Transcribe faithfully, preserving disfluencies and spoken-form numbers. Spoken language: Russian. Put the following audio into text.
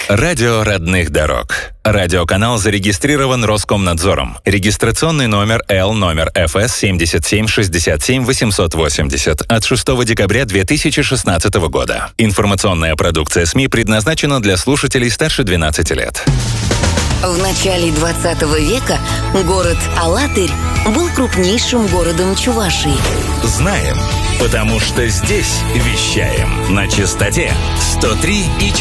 Радио родных дорог. Радиоканал зарегистрирован Роскомнадзором. Регистрационный номер Л номер эф эс семь семь шесть семь восемь восемь ноль от шестого декабря две тысячи шестнадцатого года. Информационная продукция СМИ предназначена для слушателей старше двенадцати лет. В начале двадцатого века город Алатырь был крупнейшим городом Чувашии. Знаем, потому что здесь вещаем на частоте сто три и четыре.